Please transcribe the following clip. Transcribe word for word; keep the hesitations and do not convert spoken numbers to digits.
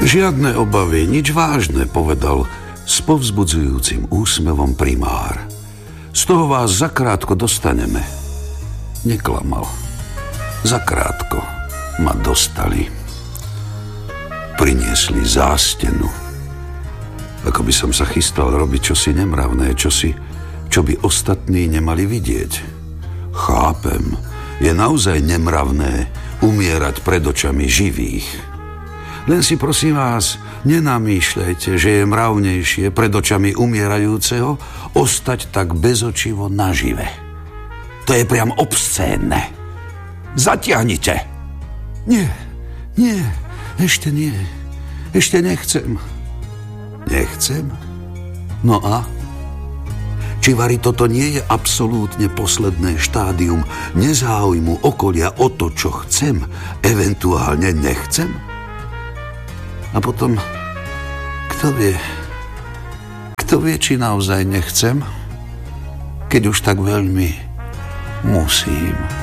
Žiadne obavy, nič vážne, povedal s povzbudzujúcim úsmevom primár. Z toho vás zakrátko dostaneme. Neklamal. Zakrátko ma dostali. Priniesli zástenu. Ako by som sa chystal robiť čosi nemravné, čosi, čo by ostatní nemali vidieť. Chápem, je naozaj nemravné umierať pred očami živých. Len si prosím vás, nenamýšľajte, že je mravnejšie pred očami umierajúceho ostať tak bezočivo nažive. To je priam obscénne. Zatiahnite. Nie, nie, ešte nie. Ešte nechcem. Nechcem? No a? Či vari toto nie je absolútne posledné štádium nezáujmu okolia o to, čo chcem, eventuálne nechcem? A potom, kto vie, kto vie, či naozaj nechcem, keď už tak veľmi musím.